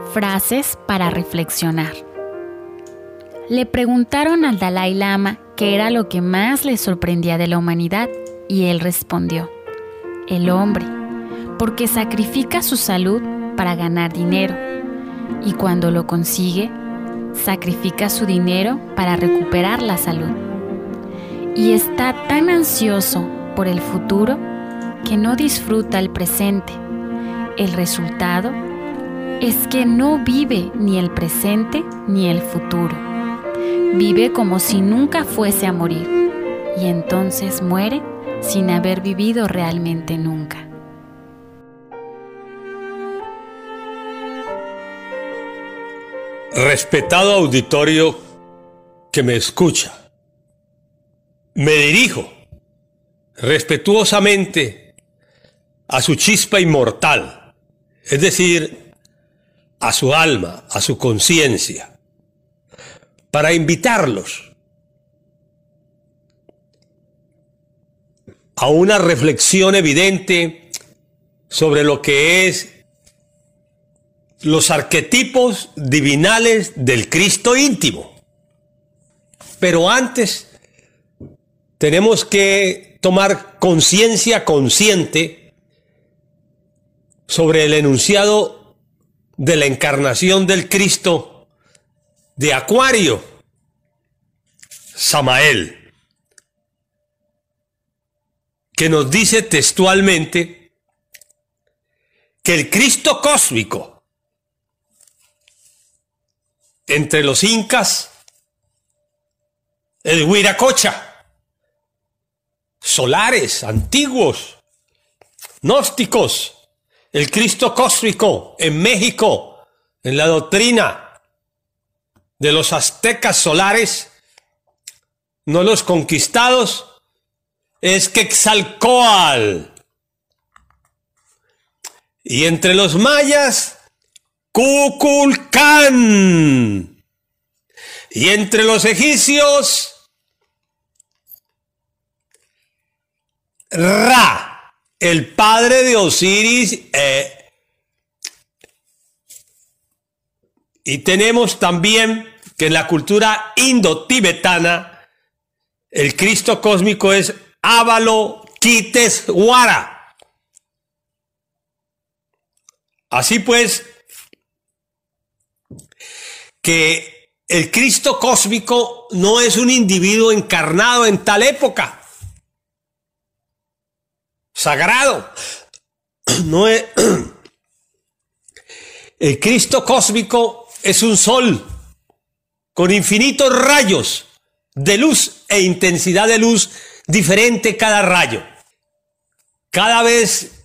Frases para reflexionar. Le preguntaron al Dalai Lama qué era lo que más le sorprendía de la humanidad y él respondió: el hombre, porque sacrifica su salud para ganar dinero y cuando lo consigue, sacrifica su dinero para recuperar la salud. Y está tan ansioso por el futuro que no disfruta el presente. El resultado es que no vive ni el presente ni el futuro. Vive como si nunca fuese a morir y entonces muere sin haber vivido realmente nunca. Respetado auditorio que me escucha, me dirijo respetuosamente a su chispa inmortal, es decir, a su alma, a su conciencia, para invitarlos a una reflexión evidente sobre lo que es los arquetipos divinales del Cristo íntimo. Pero antes tenemos que tomar conciencia consciente sobre el enunciado de la encarnación del Cristo de Acuario, Samael, que nos dice textualmente que el Cristo cósmico entre los incas, el Huiracocha, solares, antiguos, gnósticos, el Cristo cósmico en México, en la doctrina de los aztecas solares, no los conquistados, es Quetzalcóatl. Y entre los mayas, Kukulcán. Y entre los egipcios, Ra, el padre de Osiris. Y tenemos también que en la cultura indo-tibetana, el Cristo cósmico es Avalokitesvara. Así pues, que el Cristo cósmico no es un individuo encarnado en tal época, sagrado. No es. El Cristo cósmico es un sol con infinitos rayos de luz e intensidad de luz diferente cada rayo. Cada vez